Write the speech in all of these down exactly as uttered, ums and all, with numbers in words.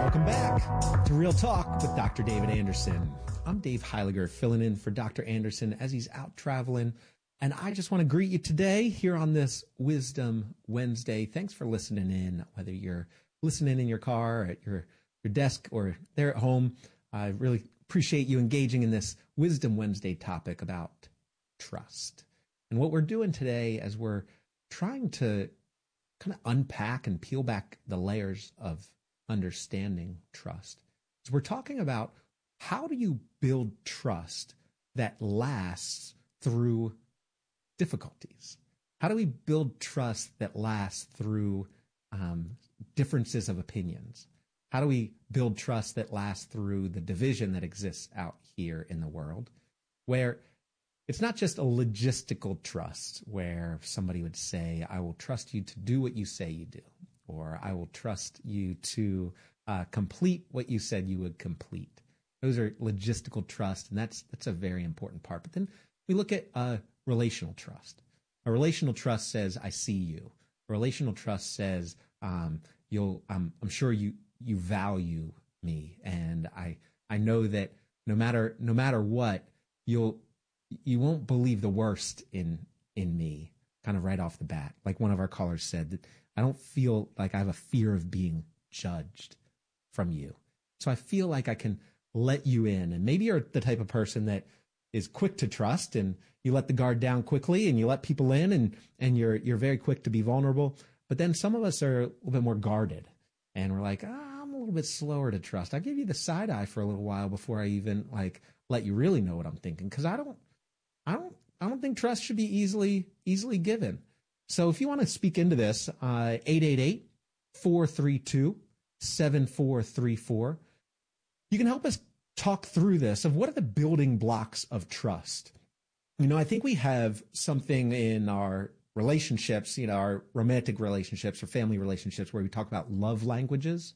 Welcome back to Real Talk with Doctor David Anderson. I'm Dave Heiliger, filling in for Doctor Anderson as he's out traveling. And I just want to greet you today here on this Wisdom Wednesday. Thanks for listening in, whether you're listening in your car, at your, your desk, or there at home. I really appreciate you engaging in this Wisdom Wednesday topic about trust. And what we're doing today as we're trying to kind of unpack and peel back the layers of understanding trust. So we're talking about how do you build trust that lasts through difficulties? How do we build trust that lasts through um, differences of opinions? How do we build trust that lasts through the division that exists out here in the world, where it's not just a logistical trust where somebody would say, I will trust you to do what you say you do, or I will trust you to uh, complete what you said you would complete. Those are logistical trust, and that's that's a very important part. But then we look at uh, relational trust. A relational trust says, I see you. A relational trust says, um, you'll, I'm, I'm sure you, you value me. And I, I know that no matter, no matter what, you'll, you won't believe the worst in, in me kind of right off the bat. Like one of our callers said, that I don't feel like I have a fear of being judged from you. So I feel like I can let you in. And maybe you're the type of person that is quick to trust and you let the guard down quickly and you let people in and, and you're, you're very quick to be vulnerable. But then some of us are a little bit more guarded and we're like, ah, I'm a little bit slower to trust. I give you the side eye for a little while before I even like let you really know what I'm thinking. Cause I don't, I don't, I don't think trust should be easily, easily given. So if you want to speak into this, uh, eight eight eight, four three two, seven four three four, you can help us talk through this of what are the building blocks of trust. You know, I think we have something in our relationships, you know, our romantic relationships or family relationships where we talk about love languages.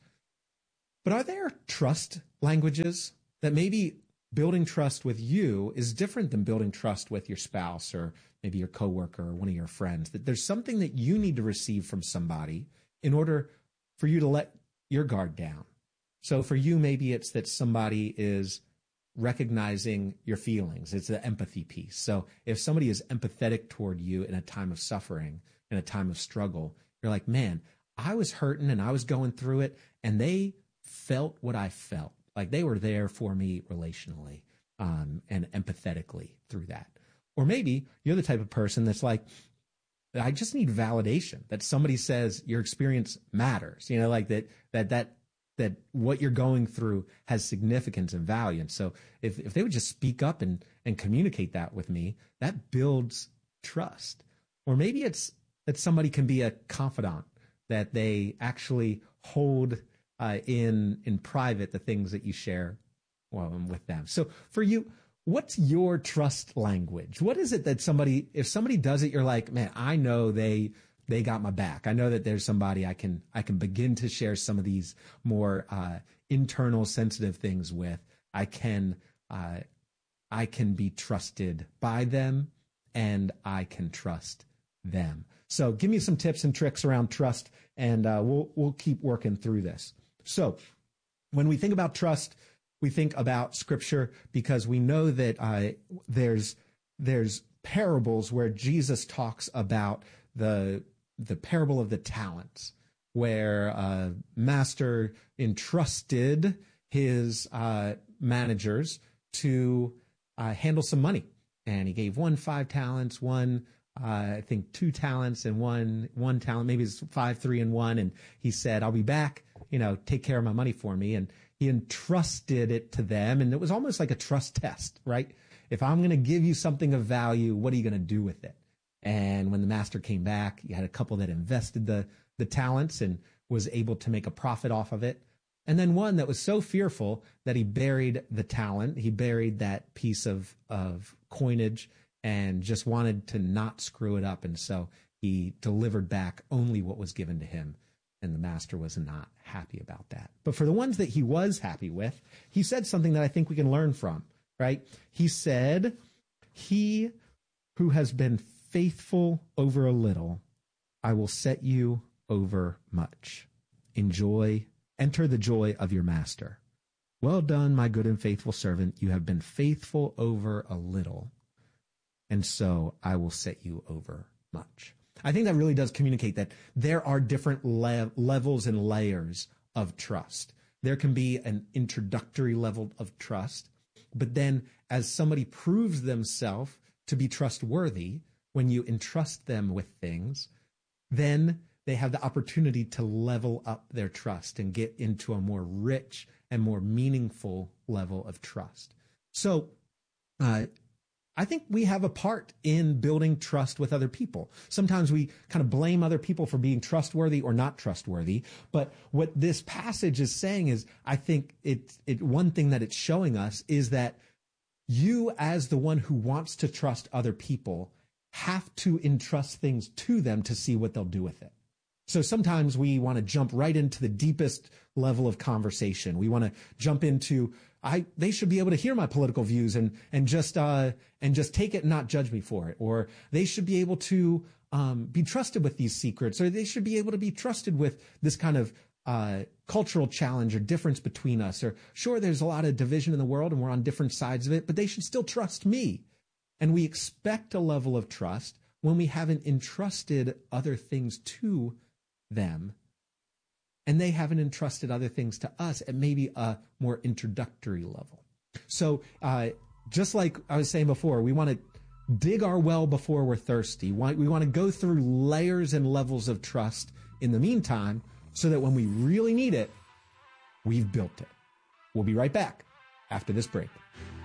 But are there trust languages that maybe building trust with you is different than building trust with your spouse or maybe your coworker or one of your friends? That there's something that you need to receive from somebody in order for you to let your guard down. So for you, maybe it's that somebody is recognizing your feelings. It's the empathy piece. So if somebody is empathetic toward you in a time of suffering, in a time of struggle, you're like, man, I was hurting and I was going through it and they felt what I felt. Like they were there for me relationally um, and empathetically through that. Or maybe you're the type of person that's like, I just need validation that somebody says your experience matters, you know, like that, that, that, that what you're going through has significance and value. And so if, if they would just speak up and, and communicate that with me, that builds trust. Or maybe it's that somebody can be a confidant, that they actually hold uh, in, in private the things that you share well, with them. So for you, what's your trust language? What is it that somebody, if somebody does it, you're like, man, I know they, they got my back. I know that there's somebody I can, I can begin to share some of these more, uh, internal sensitive things with. I can, uh, I can be trusted by them and I can trust them. So give me some tips and tricks around trust and, uh, we'll, we'll keep working through this. So when we think about trust, we think about scripture because we know that, uh, there's, there's parables where Jesus talks about the, the parable of the talents, where a master entrusted his uh, managers to uh, handle some money. And he gave one five talents, one, uh, I think two talents and one, one talent, maybe it's five, three and one. And he said, I'll be back, you know, take care of my money for me. And he entrusted it to them. And it was almost like a trust test, right? If I'm going to give you something of value, what are you going to do with it? And when the master came back, you had a couple that invested the, the talents and was able to make a profit off of it. And then one that was so fearful that he buried the talent. He buried that piece of, of coinage and just wanted to not screw it up. And so he delivered back only what was given to him. And the master was not happy about that. But for the ones that he was happy with, he said something that I think we can learn from, right? He said, he who has been faithful over a little, I will set you over much. Enjoy Enter the joy of your master. Well done, my good and faithful servant. You have been faithful over a little, and so I will set you over much. I think that really does communicate that there are different le- levels and layers of trust. There can be an introductory level of trust, but then as somebody proves themselves to be trustworthy, when you entrust them with things, then they have the opportunity to level up their trust and get into a more rich and more meaningful level of trust. So uh, I think we have a part in building trust with other people. Sometimes we kind of blame other people for being trustworthy or not trustworthy. But what this passage is saying is, I think it, it one thing that it's showing us is that you, as the one who wants to trust other people, have to entrust things to them to see what they'll do with it. So sometimes we want to jump right into the deepest level of conversation. We want to jump into, I, they should be able to hear my political views and, and just, uh, and just take it and not judge me for it. Or they should be able to, um, be trusted with these secrets, or they should be able to be trusted with this kind of, uh, cultural challenge or difference between us. Or sure, there's a lot of division in the world and we're on different sides of it, but they should still trust me. And we expect a level of trust when we haven't entrusted other things to them, and they haven't entrusted other things to us at maybe a more introductory level. So uh, just like I was saying before, we want to dig our well before we're thirsty. We want to go through layers and levels of trust in the meantime, so that when we really need it, we've built it. We'll be right back after this break.